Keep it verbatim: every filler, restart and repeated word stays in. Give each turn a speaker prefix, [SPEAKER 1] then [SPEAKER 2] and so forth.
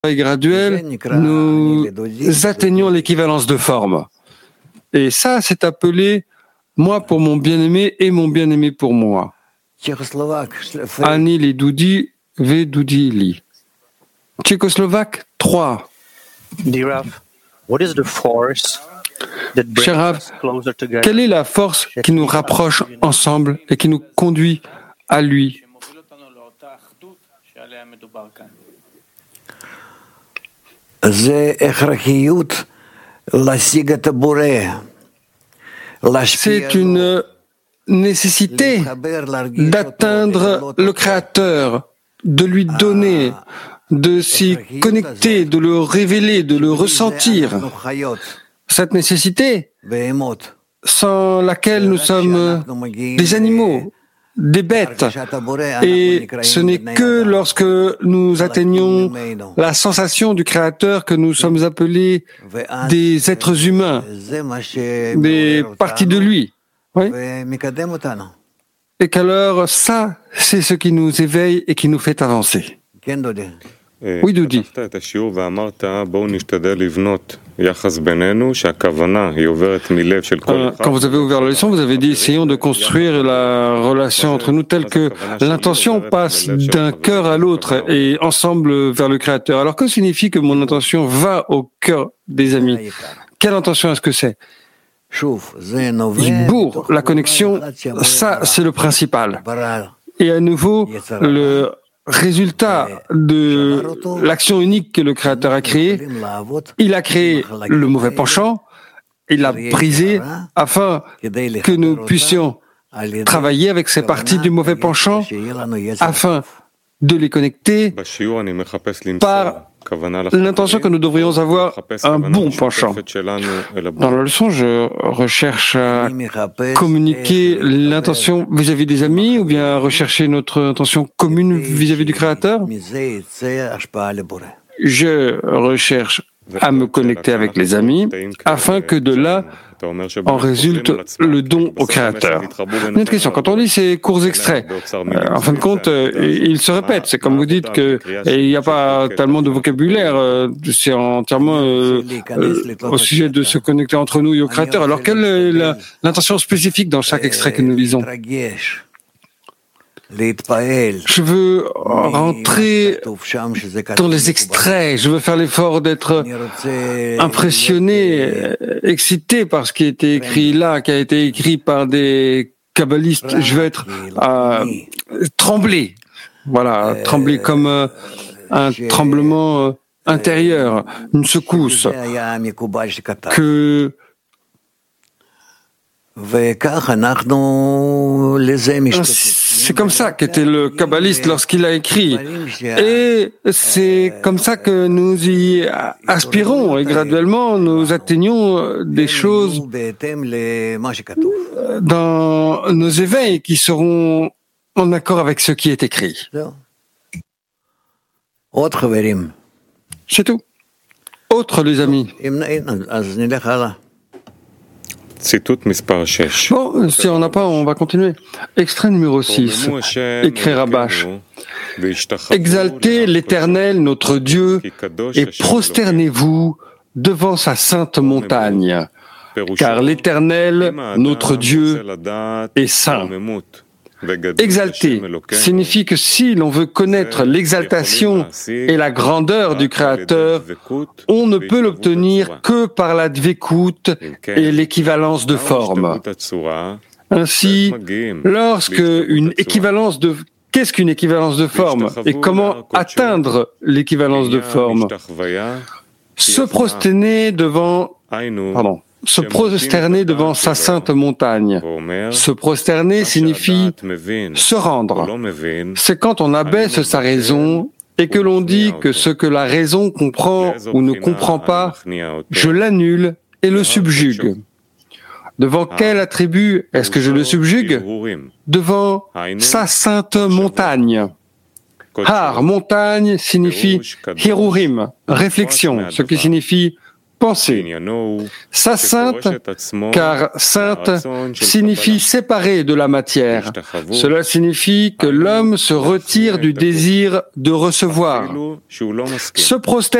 [SPEAKER 1] travail graduel, nous atteignons l'équivalence de forme. Et ça, c'est appelé moi pour mon bien-aimé et mon bien-aimé pour moi. Ani li doudi, ve doudi li. Tchécoslovaque trois. Cher Rav, quelle est la force qui nous rapproche ensemble et qui nous conduit à lui? C'est une nécessité d'atteindre le Créateur, de lui donner, de s'y connecter, de le révéler, de le ressentir. Cette nécessité, sans laquelle nous sommes des animaux, des bêtes. Et ce n'est que lorsque nous atteignons la sensation du Créateur que nous sommes appelés des êtres humains, des parties de lui. Oui. Et qu'alors, ça, c'est ce qui nous éveille et qui nous fait avancer. Oui, Doudi.
[SPEAKER 2] Quand
[SPEAKER 1] vous avez ouvert la leçon, vous avez dit essayons de construire la relation entre nous telle que l'intention passe d'un cœur à l'autre et ensemble vers le Créateur. Alors que signifie que mon intention va au cœur des amis? Quelle intention est-ce que c'est? Pour la connexion, ça c'est le principal. Et à nouveau, le résultat de l'action unique que le Créateur a créée, il a créé le mauvais penchant, il l'a brisé afin que nous puissions travailler avec ces parties du mauvais penchant, afin de les connecter par l'intention que nous devrions avoir un bon penchant. Dans la leçon, je recherche à communiquer l'intention vis-à-vis des amis ou bien à rechercher notre intention commune vis-à-vis du Créateur. Je recherche à me connecter avec les amis afin que de là en résulte le don au Créateur. Une autre question, quand on lit ces courts extraits, euh, en fin de compte, euh, ils se répètent. C'est comme vous dites que il n'y a pas tellement de vocabulaire, euh, c'est entièrement euh, euh, au sujet de se connecter entre nous et au Créateur. Alors quelle est la, l'intention spécifique dans chaque extrait que nous lisons? Je veux rentrer dans les extraits, je veux faire l'effort d'être impressionné, excité par ce qui a été écrit là, qui a été écrit par des kabbalistes. Je veux être euh, tremblé, voilà, trembler comme euh, un tremblement euh, intérieur, une secousse, que c'est comme ça qu'était le kabbaliste lorsqu'il a écrit. Et c'est comme ça que nous y aspirons et graduellement nous atteignons des choses dans nos éveils qui seront en accord avec ce qui est écrit. C'est tout. Autre, les amis.
[SPEAKER 2] C'est tout, mais c'est pas six.
[SPEAKER 1] Bon, si on n'a pas, on va continuer. Extrait numéro six. Écrit Rabash. Exaltez l'Éternel, notre Dieu, et prosternez-vous devant sa sainte montagne, car l'Éternel, notre Dieu, est saint. Exalter signifie que si l'on veut connaître l'exaltation et la grandeur du Créateur, on ne peut l'obtenir que par la dvekut et l'équivalence de forme. Ainsi, lorsque une équivalence de qu'est-ce qu'une équivalence de forme et comment atteindre l'équivalence de forme? Se prosterner devant pardon. Se prosterner devant sa sainte montagne. Se prosterner signifie se rendre. C'est quand on abaisse sa raison et que l'on dit que ce que la raison comprend ou ne comprend pas, je l'annule et le subjugue. Devant quel attribut est-ce que je le subjugue? Devant sa sainte montagne. Har, montagne, signifie hirurim, réflexion, ce qui signifie pensée. Sa sainte, car sainte signifie séparée de la matière. Cela signifie que l'homme se retire du désir de recevoir, se prosterne